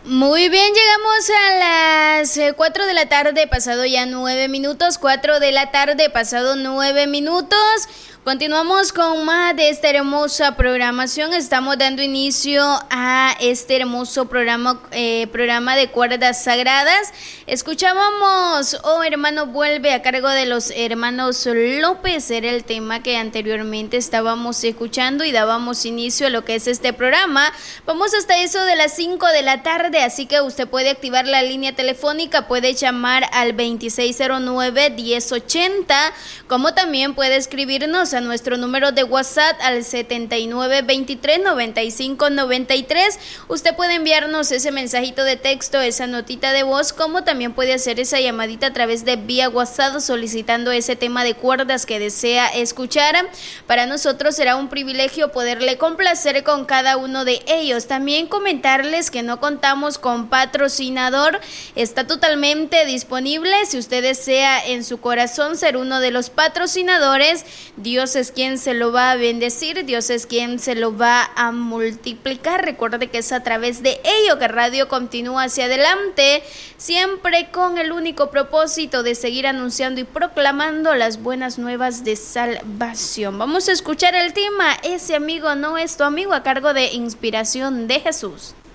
Muy bien, llegamos a las 4 de la tarde, pasado ya 9 minutos, 4 de la tarde, pasado 9 minutos. Continuamos con más de esta hermosa programación. Estamos dando inicio a este hermoso programa de cuerdas sagradas. Escuchábamos Oh Hermano Vuelve a cargo de los hermanos López. Era el tema que anteriormente estábamos escuchando y dábamos inicio a lo que es este programa. Vamos hasta eso de las 5 de la tarde, así que usted puede activar la línea telefónica, puede llamar al 2609-1080, como también puede escribirnos a nuestro número de WhatsApp al 7923-9593. Usted puede enviarnos ese mensajito de texto, esa notita de voz, como también puede hacer esa llamadita a través de vía WhatsApp solicitando ese tema de cuerdas que desea escuchar. Para nosotros será un privilegio poderle complacer con cada uno de ellos. También comentarles que no contamos con patrocinador, está totalmente disponible. Si usted desea en su corazón ser uno de los patrocinadores, Dios es quien se lo va a bendecir, Dios es quien se lo va a multiplicar. Recuerde que es a través de ello que Radio continúa hacia adelante, siempre con el único propósito de seguir anunciando y proclamando las buenas nuevas de salvación. Vamos a escuchar el tema Ese amigo no es tu amigo, a cargo de Inspiración de Jesús.